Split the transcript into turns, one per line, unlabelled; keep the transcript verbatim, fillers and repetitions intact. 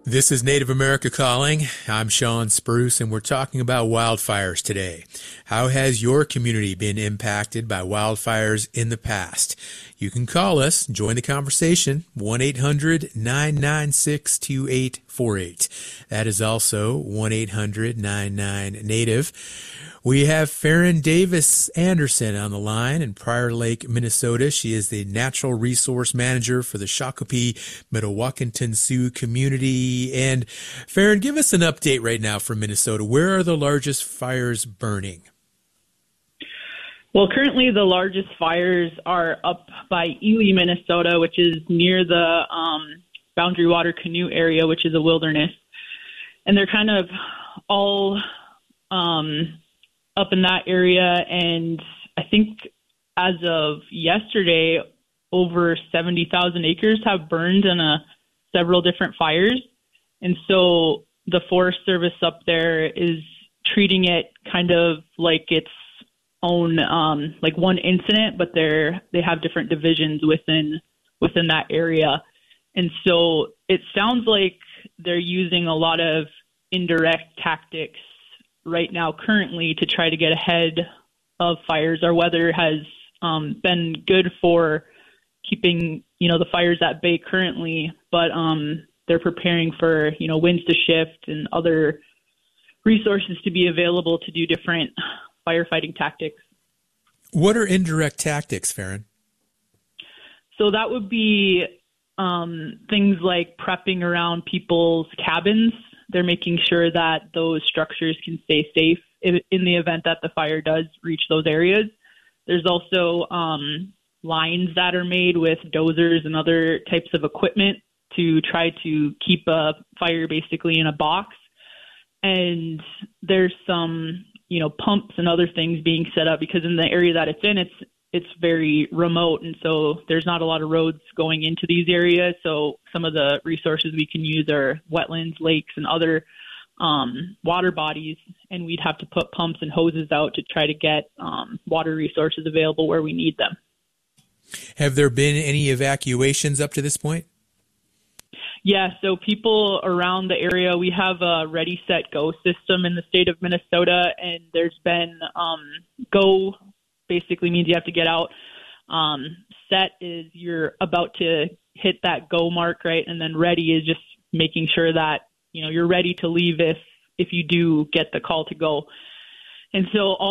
This is Native America Calling. I'm Sean Spruce, and we're talking about wildfires today. How has your community been impacted by wildfires in the past? You can call us, join the conversation, one eight hundred nine nine six two eight four eight. That is also one eight hundred nine nine Native. We have Farron Davis Anderson on the line in Prior Lake, Minnesota. She is the Natural Resource Manager for the Shakopee Mdewakanton Sioux community. And Farron, give us an update right now from Minnesota. Where are the largest fires burning?
Well, currently the largest fires are up by Ely, Minnesota, which is near the um, Boundary Water Canoe area, which is a wilderness. And they're kind of all um, up in that area. And I think as of yesterday, over seventy thousand acres have burned in a, several different fires. And so the Forest Service up there is treating it kind of like its own, um, like one incident, but they're, they have different divisions within, within that area. And so it sounds like they're using a lot of indirect tactics right now currently to try to get ahead of fires. Our weather has um, been good for keeping, you know, the fires at bay currently, but um, they're preparing for, you know, winds to shift and other resources to be available to do different firefighting tactics.
What are indirect tactics, Farron?
So that would be um, things like prepping around people's cabins. They're making sure that those structures can stay safe in, in the event that the fire does reach those areas. There's also um, lines that are made with dozers and other types of equipment to try to keep a fire basically in a box. And there's some, you know, pumps and other things being set up because in the area that it's in, it's it's very remote. And so there's not a lot of roads going into these areas. So some of the resources we can use are wetlands, lakes, and other um, water bodies. And we'd have to put pumps and hoses out to try to get um, water resources available where we need them.
Have there been any evacuations up to this point?
Yeah, so people around the area, we have a Ready, Set, Go system in the state of Minnesota, and there's been um, Go basically means you have to get out. Um, set is you're about to hit that Go mark, right? And then Ready is just making sure that, you know, you're ready to leave if if you do get the call to go. And so all